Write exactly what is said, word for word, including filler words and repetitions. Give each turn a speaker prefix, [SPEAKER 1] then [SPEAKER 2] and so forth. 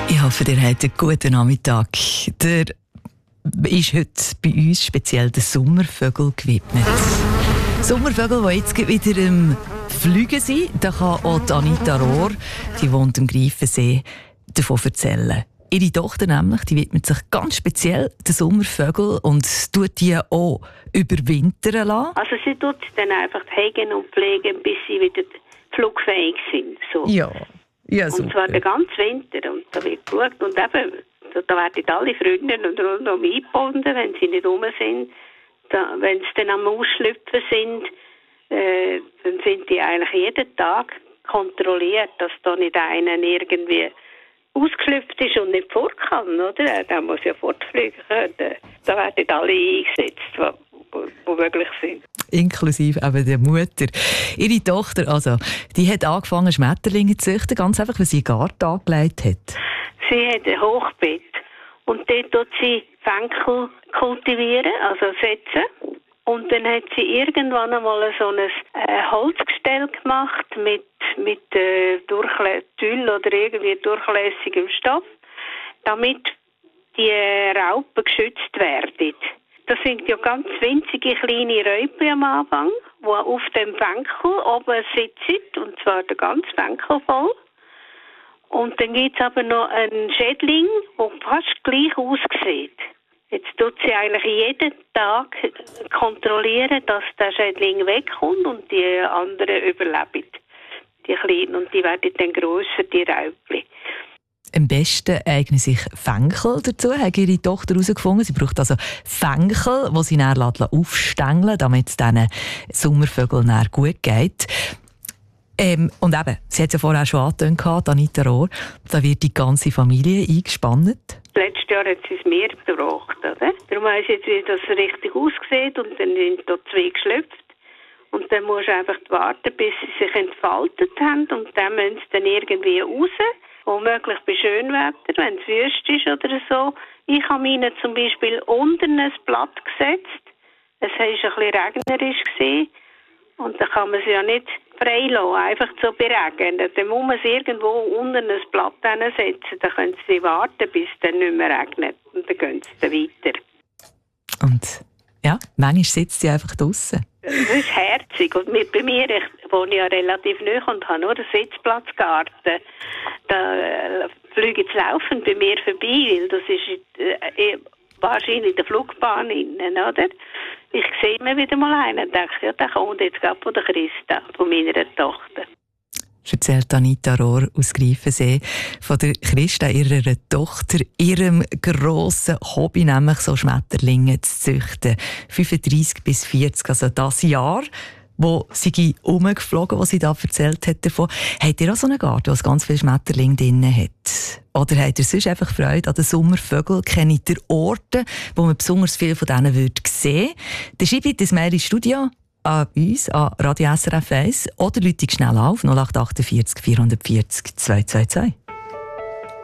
[SPEAKER 1] Ich hoffe, ihr habt einen guten Nachmittag. Der ist heute bei uns speziell der Sommervögel gewidmet. Sommervögel, die jetzt wieder im Fliegen sind, da kann auch die Anita Rohr, die wohnt im Greifensee, davon erzählen. Ihre Tochter nämlich, die widmet sich ganz speziell den Sommervögeln und tut die auch überwintern lassen.
[SPEAKER 2] Also sie tut sie dann einfach hegen und pflegen, bis sie wieder flugfähig sind. So.
[SPEAKER 1] Ja. Ja,
[SPEAKER 2] und
[SPEAKER 1] super.
[SPEAKER 2] zwar den ganzen Winter. Und da wird geschaut. Und eben, da, da werden alle Freunde und rundum eingebunden, wenn sie nicht rum sind. Da, wenn sie dann am Ausschlüpfen sind, äh, dann sind die eigentlich jeden Tag kontrolliert, dass da nicht einer irgendwie ausgeschlüpft ist und nicht fort kann, oder? Der muss ja fortfliegen können. Da werden alle eingesetzt, die möglich sind.
[SPEAKER 1] Inklusive eben der Mutter. Ihre Tochter, also, die hat angefangen, Schmetterlinge zu züchten, ganz einfach, weil sie einen Garten angelegt hat.
[SPEAKER 2] Sie hat ein Hochbett und dort tut sie Fenkel kultivieren, also setzen. Und dann hat sie irgendwann einmal so ein äh, Holzgestell gemacht mit, mit äh, Durchlä- Tüll oder irgendwie durchlässigem Stoff, damit die äh, Raupen geschützt werden. Das sind ja ganz winzige kleine Raupen am Anfang, die auf dem Bänkel oben sitzen, und zwar der ganze Bänkel voll. Und dann gibt es aber noch einen Schädling, der fast gleich aussieht. Jetzt tut sie eigentlich jeden Tag kontrollieren, dass der Schädling wegkommt und die anderen überleben. Die Kleinen, und die werden dann grösser, die Raupen.
[SPEAKER 1] Am besten eignen sich Fenkel dazu, hat ihre Tochter herausgefunden. Sie braucht also Fenkel, die sie dann aufstängeln, damit es diesen Sommervögeln dann gut geht. Ähm, und eben, sie hat es ja vorher schon angetönt, Anita Rohr, da wird die ganze Familie eingespannt.
[SPEAKER 2] Letztes Jahr hat sie es mehr gebracht, oder? Darum weiss ich jetzt, wie das richtig aussieht, und dann sind da zwei geschlüpft. Und dann musst du einfach warten, bis sie sich entfaltet haben, und dann müssen sie dann irgendwie raus. Womöglich bei Schönwetter, wenn es wüst ist oder so. Ich habe ihnen zum Beispiel unten ein Blatt gesetzt. Es war ein bisschen regnerisch gewesen. Und dann kann man sie ja nicht frei lassen, einfach so beregnen. Dann muss man sie irgendwo unten ein Blatt hinsetzen. Dann können sie warten, bis es dann nicht mehr regnet. Und dann gehen sie dann weiter.
[SPEAKER 1] Und ja, manchmal sitzt sie einfach draussen.
[SPEAKER 2] Das ist herzig. Und mit, bei mir, ich wohne ja relativ nahe und habe nur einen Sitzplatzgarten. Da äh, fliegen sie laufend bei mir vorbei, weil das ist äh, wahrscheinlich in der Flugbahn innen, oder? Ich sehe mir wieder mal einen und denke, ja, der kommt jetzt gerade von der Christa, von meiner Tochter.
[SPEAKER 1] Erzählt Anita Rohr aus Greifensee von der Christa, ihrer Tochter, ihrem grossen Hobby, nämlich so Schmetterlinge zu züchten. fünfunddreissig bis vierzig, also das Jahr, wo sie rumgeflogen, wo sie da erzählt hat davon. Habt ihr auch so einen Garten, wo ganz viele Schmetterlinge drin hat? Oder habt ihr sonst einfach Freude an den Sommervögeln? Kennt ihr Orte, wo man besonders viel von denen würde sehen? Dann schreibt das Mail ins Studio an uns, an Radio S R F eins, oder läutet schnell auf null acht acht vier vierhundertvierzig zweihundertzweiundzwanzig.